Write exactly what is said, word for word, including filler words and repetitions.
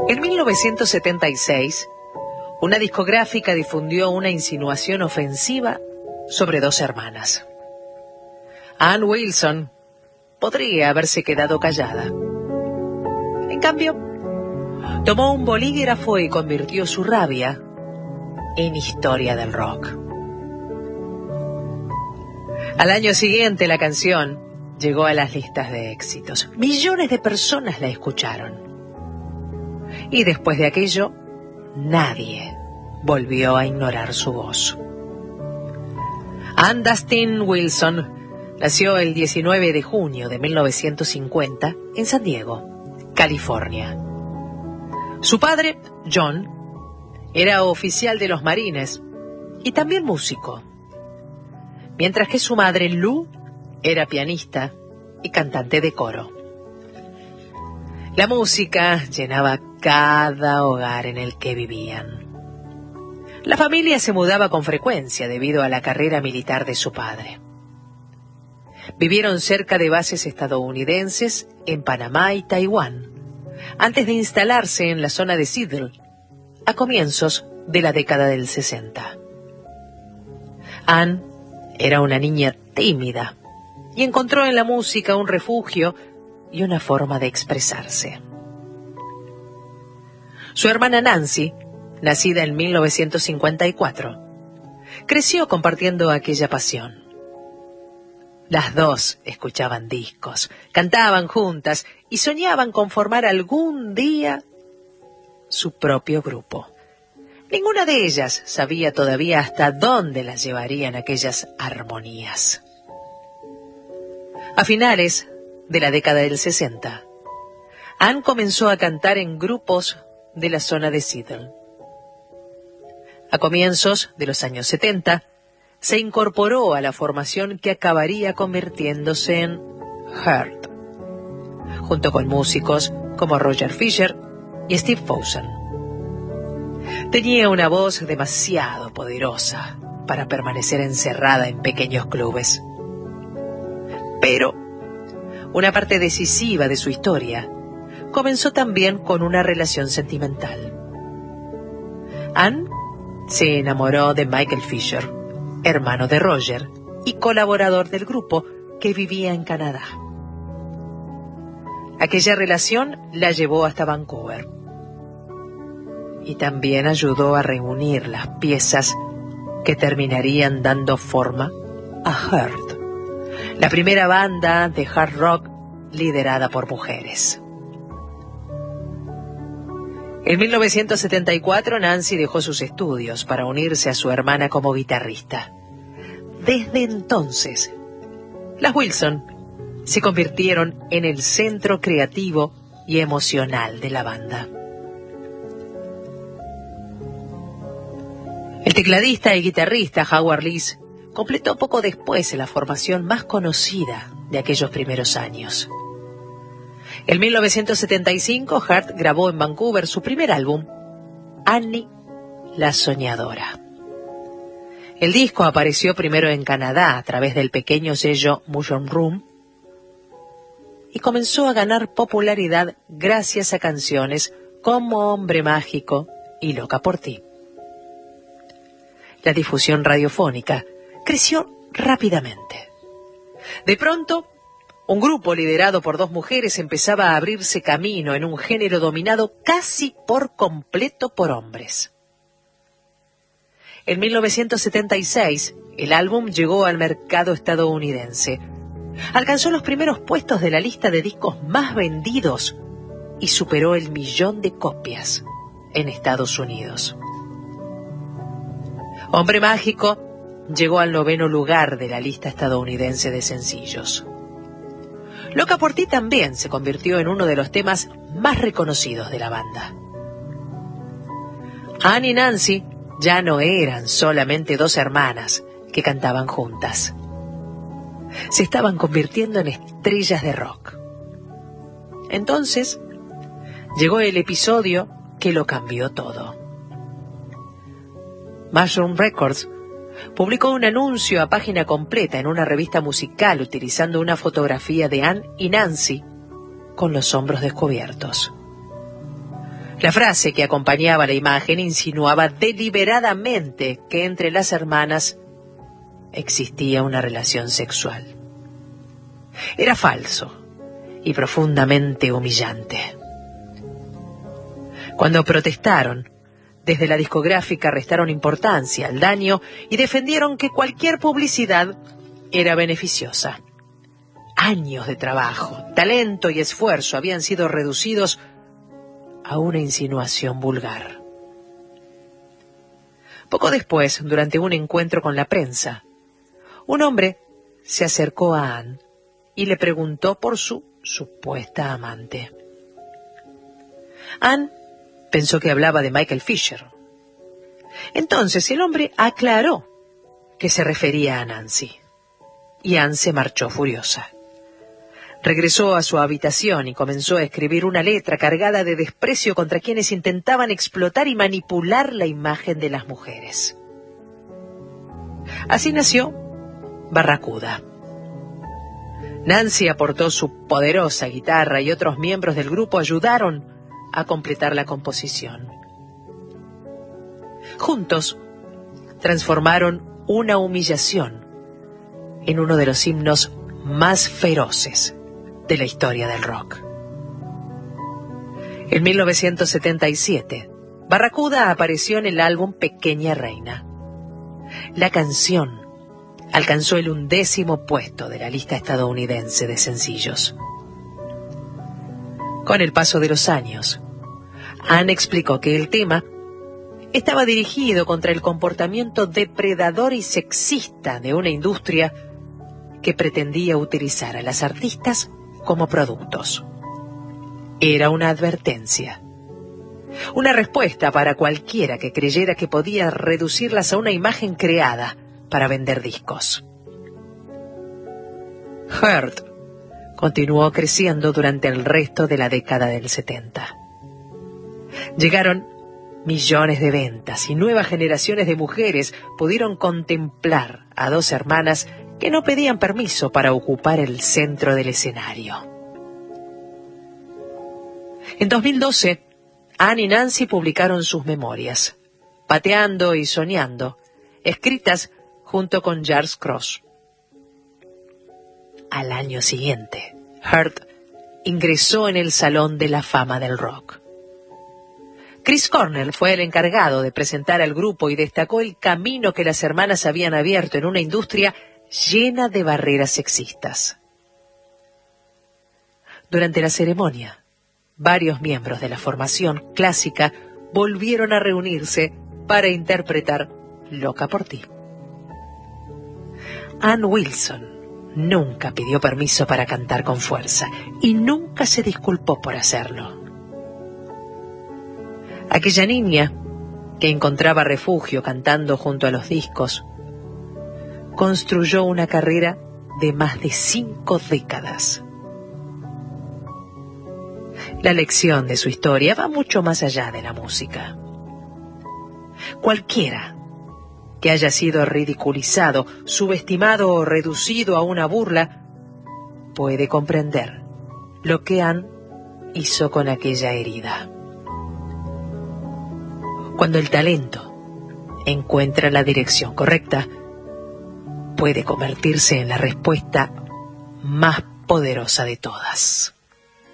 En mil novecientos setenta y seis, una discográfica difundió una insinuación ofensiva sobre dos hermanas. Ann Wilson podría haberse quedado callada. En cambio, tomó un bolígrafo y convirtió su rabia en historia del rock. Al año siguiente, la canción llegó a las listas de éxitos. Millones de personas la escucharon. Y después de aquello, nadie volvió a ignorar su voz. Ann Dustin Wilson nació el diecinueve de junio de mil novecientos cincuenta en San Diego, California. Su padre, John, era oficial de los Marines y también músico, mientras que su madre, Lou, era pianista y cantante de coro. La música llenaba cada hogar en el que vivían. La familia se mudaba con frecuencia debido a la carrera militar de su padre. Vivieron cerca de bases estadounidenses en Panamá y Taiwán, antes de instalarse en la zona de Seattle, a comienzos de la década del sesenta. Ann era una niña tímida y encontró en la música un refugio y una forma de expresarse. Su hermana Nancy, nacida en mil novecientos cincuenta y cuatro, creció compartiendo aquella pasión. Las dos escuchaban discos, cantaban juntas y soñaban con formar algún día su propio grupo. Ninguna de ellas sabía todavía hasta dónde las llevarían aquellas armonías. A finales de la década del sesenta, Ann comenzó a cantar en grupos de la zona de Seattle. A comienzos de los años setenta, se incorporó a la formación que acabaría convirtiéndose en Heart, junto con músicos como Roger Fisher y Steve Fossen. Tenía una voz demasiado poderosa para permanecer encerrada en pequeños clubes. Pero una parte decisiva de su historia comenzó también con una relación sentimental. Ann se enamoró de Michael Fisher, hermano de Roger y colaborador del grupo, que vivía en Canadá. Aquella relación la llevó hasta Vancouver y también ayudó a reunir las piezas que terminarían dando forma a Heart, la primera banda de hard rock liderada por mujeres. En mil novecientos setenta y cuatro, Nancy dejó sus estudios para unirse a su hermana como guitarrista. Desde entonces, las Wilson se convirtieron en el centro creativo y emocional de la banda. El tecladista y guitarrista Howard Lees completó poco después la formación más conocida de aquellos primeros años. En mil novecientos setenta y cinco, Heart grabó en Vancouver su primer álbum, Annie la Soñadora. El disco apareció primero en Canadá a través del pequeño sello Mushroom Room y comenzó a ganar popularidad gracias a canciones como Hombre Mágico y Loca por Ti. La difusión radiofónica creció rápidamente. De pronto, un grupo liderado por dos mujeres empezaba a abrirse camino en un género dominado casi por completo por hombres. En mil novecientos setenta y seis, el álbum llegó al mercado estadounidense. Alcanzó los primeros puestos de la lista de discos más vendidos y superó el millón de copias en Estados Unidos. Hombre Mágico llegó al noveno lugar de la lista estadounidense de sencillos. Loca por Ti también se convirtió en uno de los temas más reconocidos de la banda. Ann y Nancy ya no eran solamente dos hermanas que cantaban juntas. Se estaban convirtiendo en estrellas de rock. Entonces, llegó el episodio que lo cambió todo. Mushroom Records publicó un anuncio a página completa en una revista musical utilizando una fotografía de Ann y Nancy con los hombros descubiertos. La frase que acompañaba la imagen insinuaba deliberadamente que entre las hermanas existía una relación sexual. Era falso y profundamente humillante. Cuando protestaron, desde la discográfica restaron importancia al daño y defendieron que cualquier publicidad era beneficiosa. Años de trabajo, talento y esfuerzo habían sido reducidos a una insinuación vulgar. Poco después, durante un encuentro con la prensa, un hombre se acercó a Anne y le preguntó por su supuesta amante. Anne pensó que hablaba de Michael Fisher. Entonces el hombre aclaró que se refería a Nancy, y Anne se marchó furiosa. Regresó a su habitación y comenzó a escribir una letra cargada de desprecio contra quienes intentaban explotar y manipular la imagen de las mujeres. Así nació Barracuda. Nancy aportó su poderosa guitarra y otros miembros del grupo ayudaron a completar la composición. Juntos transformaron una humillación en uno de los himnos más feroces de la historia del rock. En mil novecientos setenta y siete, Barracuda apareció en el álbum Pequeña Reina. La canción alcanzó el undécimo puesto de la lista estadounidense de sencillos. Con el paso de los años, Anne explicó que el tema estaba dirigido contra el comportamiento depredador y sexista de una industria que pretendía utilizar a las artistas como productos. Era una advertencia, una respuesta para cualquiera que creyera que podía reducirlas a una imagen creada para vender discos. Heart continuó creciendo durante el resto de la década del setenta. Llegaron millones de ventas y nuevas generaciones de mujeres pudieron contemplar a dos hermanas que no pedían permiso para ocupar el centro del escenario. En dos mil doce, Anne y Nancy publicaron sus memorias, Pateando y Soñando, escritas junto con Charles Cross. Al año siguiente, Heart ingresó en el Salón de la Fama del Rock. Chris Cornell fue el encargado de presentar al grupo y destacó el camino que las hermanas habían abierto en una industria llena de barreras sexistas. Durante la ceremonia, varios miembros de la formación clásica volvieron a reunirse para interpretar Loca por ti. Ann Wilson nunca pidió permiso para cantar con fuerza y nunca se disculpó por hacerlo. Aquella niña que encontraba refugio cantando junto a los discos construyó una carrera de más de cinco décadas. La lección de su historia va mucho más allá de la música. Cualquiera que haya sido ridiculizado, subestimado o reducido a una burla puede comprender lo que Anne hizo con aquella herida. Cuando el talento encuentra la dirección correcta, puede convertirse en la respuesta más poderosa de todas.